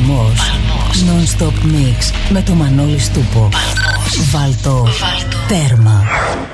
Παλμός. Non-stop mix με το Μανώλη Στούπο. Βάλτο. Τέρμα.